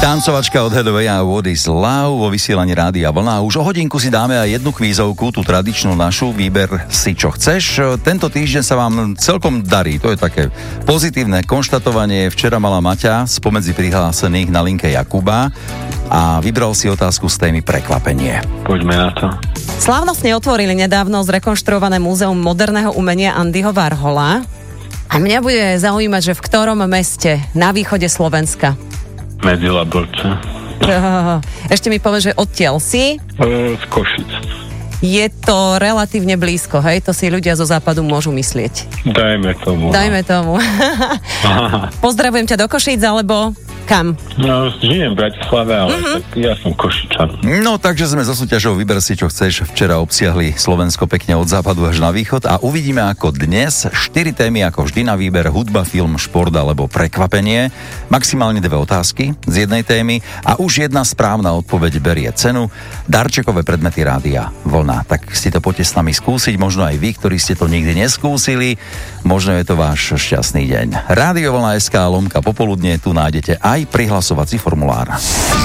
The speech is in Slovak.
Tancovačka od Hathaway a What is Love vo vysielaní Rádia Vlna. Už o hodinku si dáme aj jednu kvízovku, tú tradičnú našu, výber si čo chceš. Tento týždeň sa vám celkom darí, to je také pozitívne konštatovanie. Včera mala Maťa spomedzi prihlásených na linke Jakuba a vybral si otázku z témy prekvapenie. Poďme na to. Slávnostne otvorili nedávno zrekonštruované múzeum moderného umenia Andyho Warhola. A mňa bude zaujímať, že v ktorom meste na východe Slovenska? Medzilaborce. Ešte mi povedz, že odtiaľ si? Z Košic. Je to relatívne blízko, hej? To si ľudia zo západu môžu myslieť. Dajme tomu. Pozdravujem ťa do Košíc, alebo kam? No, žijem v Bratislave, ale tak ja som Košičan. No, takže sme za súťažou Vyber si čo chceš. Včera obsiahli Slovensko pekne od západu až na východ a uvidíme ako dnes 4 témy ako vždy na výber: hudba, film, šport alebo prekvapenie. Maximálne 2 otázky z jednej témy a už jedna správna odpoveď berie cenu. Darčekové predmety Rádia Vlna. Tak si to poďte s nami skúsiť, možno aj vy, ktorí ste to nikdy neskúsili. Možno je to váš šťastný deň. Rádio Vlna SK / popoludne, tu nájdete aj prihlasovací formulár.